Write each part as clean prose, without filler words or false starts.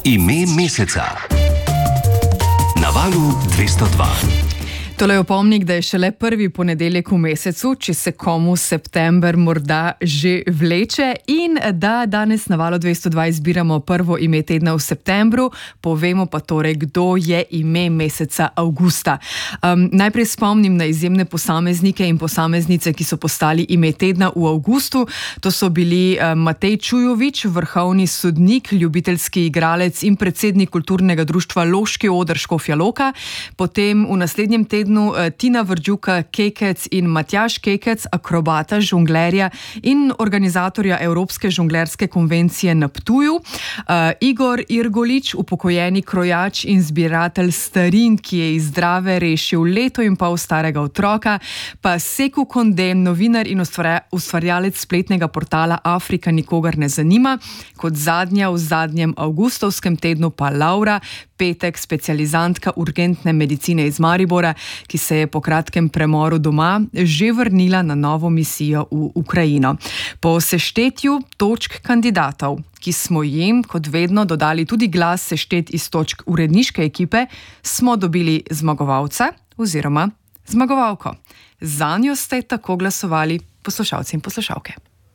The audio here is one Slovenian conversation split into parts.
Ime meseca na Valu 202. Tole je opomnik, da je šele prvi ponedeljek v mesecu, če se komu september morda že vleče, in da danes na Valu 202 izbiramo prvo ime tedna v septembru, povemo pa torej, kdo je ime meseca avgusta. Najprej spomnim na izjemne posameznike in posameznice, ki so postali ime tedna v avgustu. To so bili Matej Čujovič, vrhovni sodnik, ljubiteljski igralec in predsednik kulturnega društva Loški oder Škofja Loka. Potem v naslednjem tednu Tina Vrđuka Kekec in Matjaž Kekec, akrobata, žonglerja in organizatorja Evropske žonglerske konvencije na Ptuju. Igor Irgolič, upokojeni krojač in zbiratelj starin, ki je iz Drave rešil 1,5 leta starega otroka. Pa Seku Kondem, novinar in ustvarjalec spletnega portala Afrika nikogar ne zanima. Kot zadnja v zadnjem avgustovskem tednu pa Laura Petek, specializantka urgentne medicine iz Maribora, ki se je po kratkem premoru doma že vrnila na novo misijo v Ukrajino. Po seštetju točk kandidatov, ki smo jim, kot vedno, dodali tudi glas seštet iz točk uredniške ekipe, smo dobili zmagovalca oziroma zmagovalko. Zanjo ste tako glasovali poslušalci in poslušalke.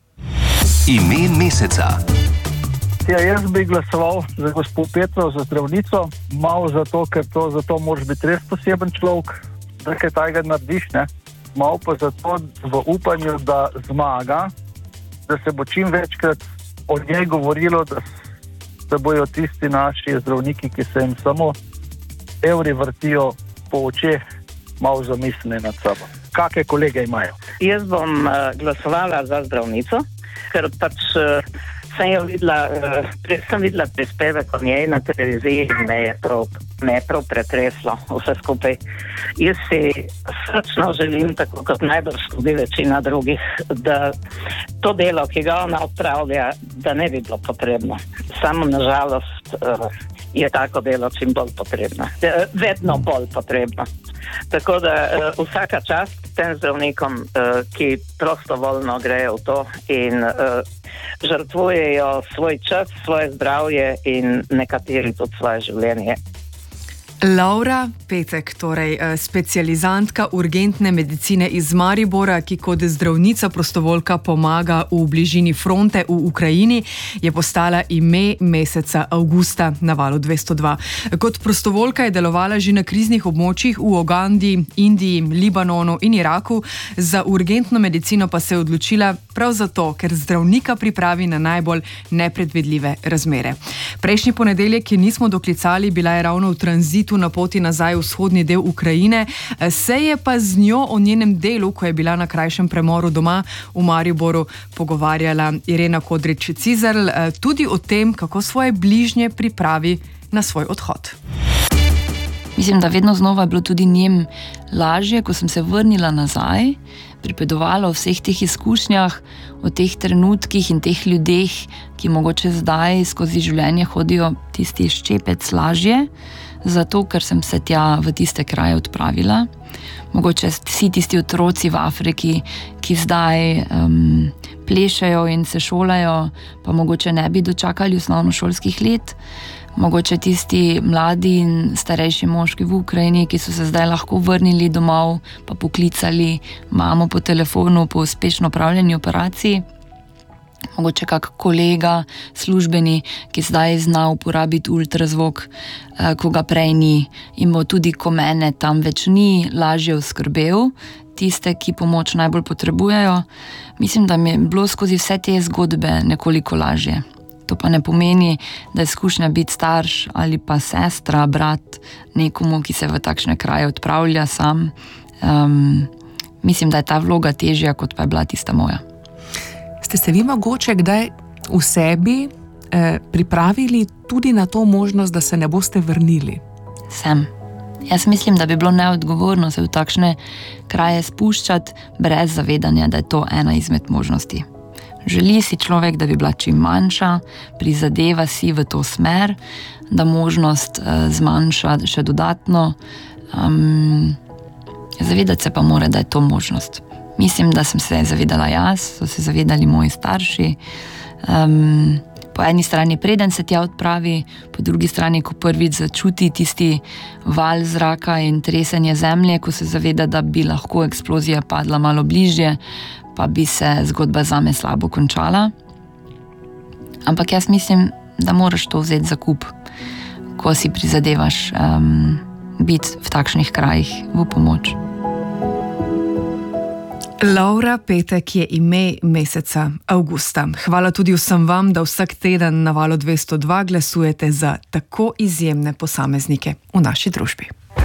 Ime meseca. Ja, jaz bi glasoval za gospod Petro, za zdravnico, malo zato, ker za to moraš biti res poseben človek, da kaj tajega narediš, ne? Malo pa zato v upanju, da zmaga, da se bo čim večkrat o njej govorilo, da bojo tisti naši zdravniki, ki se jim samo evri vrtijo po očeh, malo zamislili nad sabo. Kakšne kolege imajo? Jaz bom glasovala za zdravnico, ker pač sem videla prispevek o njej na televiziji in me je prav pretreslo vse skupaj. Jaz si srčno želim, tako kot najbolj tudi večina drugih, da to delo, ki ga ona opravlja, da ne bi bilo potrebno. Samo nažalost je tako delo čim bolj potrebno. Vedno bolj potrebno. Tako da vsaka čast tem zdravnikom, ki prostovoljno grejo v to in žrtvujejo svoj čas, svoje zdravje in nekateri tudi svoje življenje. Laura Petek, torej specializantka urgentne medicine iz Maribora, ki kot zdravnica prostovoljka pomaga v bližini fronte v Ukrajini, je postala ime meseca avgusta na Valu 202. Kot prostovoljka je delovala že na kriznih območjih v Ugandi, Indiji, Libanonu in Iraku. Za urgentno medicino pa se je odločila prav zato, ker zdravnika pripravi na najbolj nepredvidljive razmere. Prejšnji ponedeljek, ki nismo doklicali, bila je ravno v tranzitu na poti nazaj v vzhodni del Ukrajine, se je pa z njo o njenem delu, ko je bila na krajšem premoru doma v Mariboru, pogovarjala Irena Kodrič-Cizerl, tudi o tem, kako svoje bližnje pripravi na svoj odhod. Mislim, da vedno znova je bilo tudi njem lažje, ko sem se vrnila nazaj, pripovedovala o vseh teh izkušnjah, o teh trenutkih in teh ljudeh, ki mogoče zdaj skozi življenje hodijo tisti ščepec lažje, zato ker sem se tja v tiste kraje odpravila. Mogoče vsi tisti otroci v Afriki, ki zdaj plešajo in se šolajo, pa mogoče ne bi dočakali osnovnošolskih let. Mogoče tisti mladi in starejši moški v Ukrajini, ki so se zdaj lahko vrnili domov, pa poklicali mamo po telefonu po uspešno opravljeni operaciji. Mogoče kak kolega, službeni, ki zdaj zna uporabiti ultrazvok, ko ga prej ni, in bo tudi, ko mene tam več ni, lažje oskrbel tiste, ki pomoč najbolj potrebujejo. Mislim, da mi je bilo skozi vse te zgodbe nekoliko lažje. To pa ne pomeni, da je izkušnja biti starš ali pa sestra, brat nekomu, ki se v takšne kraje odpravlja sam. Mislim, da je ta vloga težja, kot pa je bila tista moja. Ste se vi mogoče kdaj v sebi pripravili tudi na to možnost, da se ne boste vrnili? Sem. Jaz mislim, da bi bilo neodgovorno se v takšne kraje spuščati brez zavedanja, da je to ena izmed možnosti. Želi si človek, da bi bila čim manjša, prizadeva si v to smer, da možnost zmanjša še dodatno. Zavedati se pa mora, da je to možnost. Mislim, da sem se zavedala jaz, so se zavedali moji starši. po eni strani preden se tja odpravi, po drugi strani, ko prvič začuti tisti val zraka in tresenje zemlje, ko se zaveda, da bi lahko eksplozija padla malo bližje, pa bi se zgodba zame slabo končala. Ampak jaz mislim, da moraš to vzeti za kup, ko si prizadevaš biti v takšnih krajih v pomoč. Laura, petek je ime meseca avgusta. Hvala tudi vsem vam, da vsak teden na Valu 202 glasujete za tako izjemne posameznike v naši družbi.